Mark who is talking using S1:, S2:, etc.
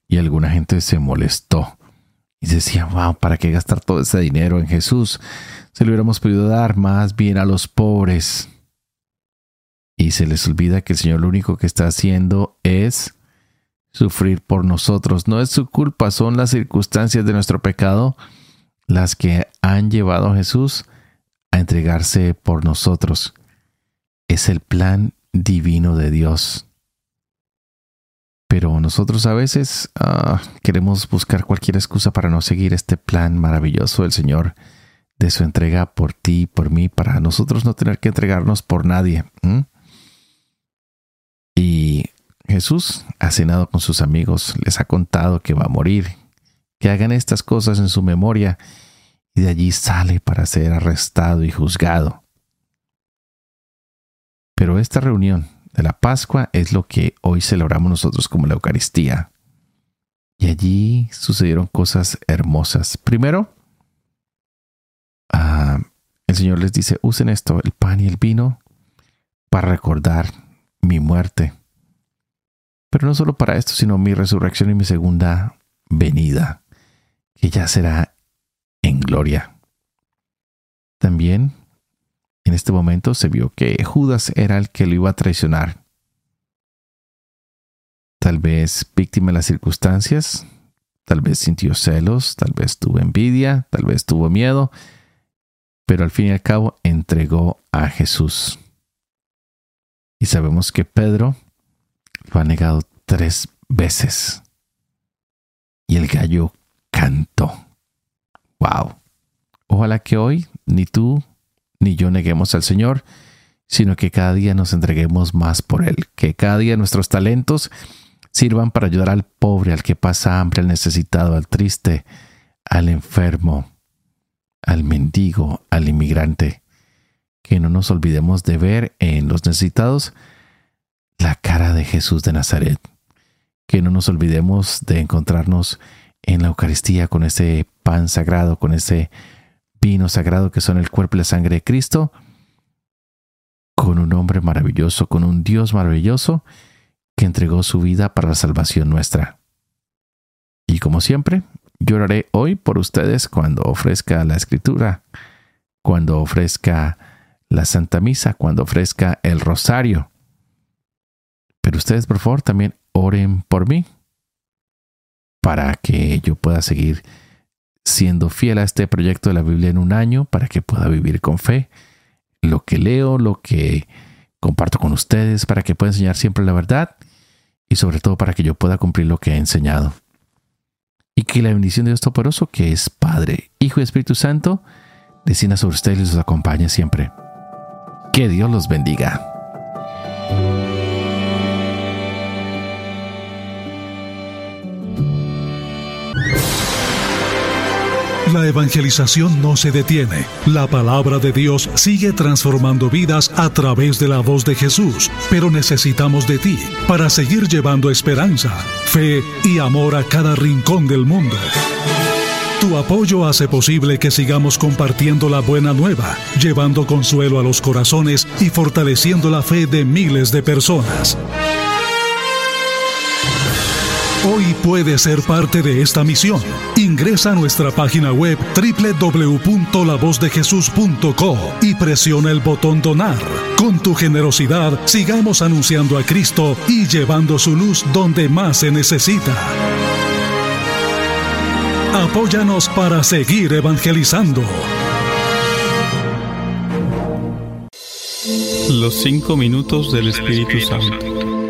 S1: Y alguna gente se molestó y decía, wow, ¿para qué gastar todo ese dinero en Jesús? Se lo hubiéramos podido dar más bien a los pobres. Y se les olvida que el Señor lo único que está haciendo es sufrir por nosotros. No es su culpa, son las circunstancias de nuestro pecado las que han llevado a Jesús a entregarse por nosotros. Es el plan divino de Dios. Pero nosotros a veces queremos buscar cualquier excusa para no seguir este plan maravilloso del Señor, de su entrega por ti y por mí, para nosotros no tener que entregarnos por nadie. Y Jesús ha cenado con sus amigos, les ha contado que va a morir, que hagan estas cosas en su memoria, y de allí sale para ser arrestado y juzgado. Pero esta reunión de la Pascua es lo que hoy celebramos nosotros como la Eucaristía. Y allí sucedieron cosas hermosas. Primero, el Señor les dice, usen esto, el pan y el vino, para recordar mi muerte. Pero no solo para esto, sino mi resurrección y mi segunda venida, que ya será en gloria. También, en este momento se vio que Judas era el que lo iba a traicionar. Tal vez víctima de las circunstancias, tal vez sintió celos, tal vez tuvo envidia, tal vez tuvo miedo, pero al fin y al cabo entregó a Jesús. Y sabemos que Pedro lo ha negado 3 veces. Y el gallo cantó. ¡Wow! Ojalá que hoy ni tú ni yo neguemos al Señor, sino que cada día nos entreguemos más por Él. Que cada día nuestros talentos sirvan para ayudar al pobre, al que pasa hambre, al necesitado, al triste, al enfermo, al mendigo, al inmigrante. Que no nos olvidemos de ver en los necesitados la cara de Jesús de Nazaret. Que no nos olvidemos de encontrarnos en la Eucaristía con ese pan sagrado, con ese vino sagrado que son el cuerpo y la sangre de Cristo, con un hombre maravilloso, con un Dios maravilloso que entregó su vida para la salvación nuestra. Y como siempre, yo oraré hoy por ustedes cuando ofrezca la Escritura, cuando ofrezca la Santa Misa, cuando ofrezca el Rosario. Pero ustedes, por favor, también oren por mí, para que yo pueda seguir siendo fiel a este proyecto de la Biblia en un año, para que pueda vivir con fe lo que leo, lo que comparto con ustedes, para que pueda enseñar siempre la verdad y sobre todo para que yo pueda cumplir lo que he enseñado. Y que la bendición de Dios Todopoderoso, que es Padre, Hijo y Espíritu Santo, descienda sobre ustedes y los acompañe siempre. Que Dios los bendiga.
S2: La evangelización no se detiene. La palabra de Dios sigue transformando vidas a través de la voz de Jesús. Pero necesitamos de ti para seguir llevando esperanza, fe y amor a cada rincón del mundo. Tu apoyo hace posible que sigamos compartiendo la buena nueva, llevando consuelo a los corazones y fortaleciendo la fe de miles de personas. Hoy puedes ser parte de esta misión. Ingresa a nuestra página web www.lavozdejesús.co y presiona el botón Donar. Con tu generosidad, sigamos anunciando a Cristo y llevando su luz donde más se necesita. Apóyanos para seguir evangelizando.
S3: Los 5 minutos del Espíritu Santo.